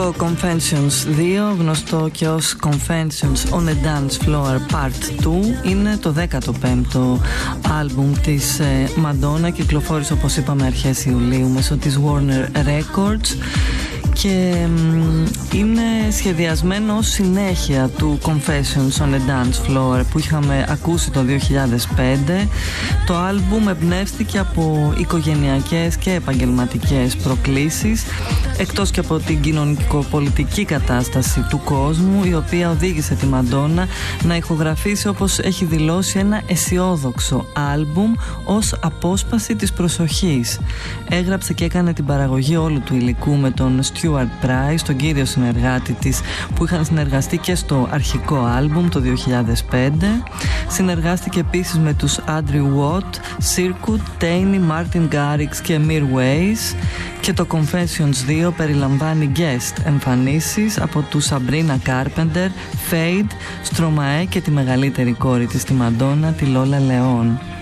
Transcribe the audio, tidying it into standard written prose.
Το Confessions 2, γνωστό και ως Confessions on a Dance Floor Part 2, είναι το 15ο άλμπουμ της Madonna. Κυκλοφόρησε, όπως είπαμε, αρχές Ιουλίου μέσω της Warner Records και είναι σχεδιασμένο ως συνέχεια του Confessions on a Dance Floor που είχαμε ακούσει το 2005. Το άλμπουμ εμπνεύστηκε από οικογενειακές και επαγγελματικές προκλήσεις, εκτός και από την κοινωνικοπολιτική κατάσταση του κόσμου, η οποία οδήγησε τη Μαντόνα να ηχογραφήσει, όπως έχει δηλώσει, ένα αισιόδοξο άλμπουμ ως απόσπαση της προσοχής. Έγραψε και έκανε την παραγωγή όλου του υλικού με τον Stuart Price, τον κύριο συνεργάτη της, που είχαν συνεργαστεί και στο αρχικό άλμπουμ το 2005. Συνεργάστηκε επίσης με τους Andrew Watt, Circuit, Taney, Martin Garrix και Mir Ways. Και το Confessions 2 περιλαμβάνει guest εμφανίσεις από τους Sabrina Carpenter, Fade, Stromae και τη μεγαλύτερη κόρη της, τη Madonna, τη Lola Leon.